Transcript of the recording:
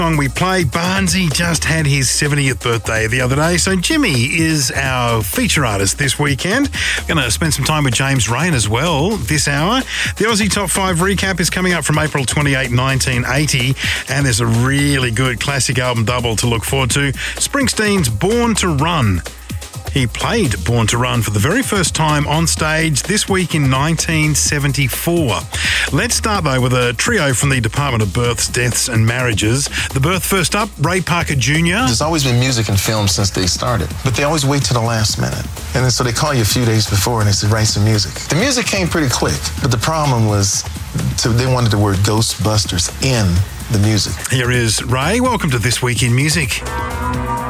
Song we play. Barnsey just had his 70th birthday the other day, so Jimmy is our feature artist this weekend. We're going to spend some time with James Rain as well this hour. The Aussie Top 5 recap is coming up from April 28, 1980, and there's a really good classic album double to look forward to. Springsteen's Born to Run. He played Born to Run for the very first time on stage this week in 1974. Let's start, though, with a trio from the Department of Births, Deaths and Marriages. The birth first up, Ray Parker Jr. There's always been music and film since they started, but they always wait till the last minute. And then so they call you a few days before and they say, write some music. The music came pretty quick, but the problem was they wanted the word Ghostbusters in the music. Here is Ray. Welcome to This Week in Music.